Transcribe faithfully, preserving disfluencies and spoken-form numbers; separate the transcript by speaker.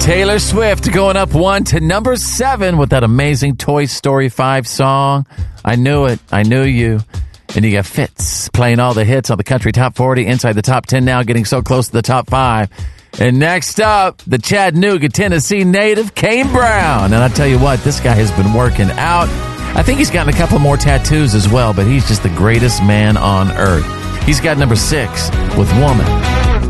Speaker 1: Taylor Swift going up one to number seven with that amazing Toy Story five song. I knew it. I knew you. And you got Fitz playing all the hits on the country top forty, inside the top ten now, getting so close to the top five. And next up, the Chattanooga, Tennessee native, Kane Brown. And I tell you what, this guy has been working out. I think he's gotten a couple more tattoos as well, but he's just the greatest man on earth. He's got number six with Woman.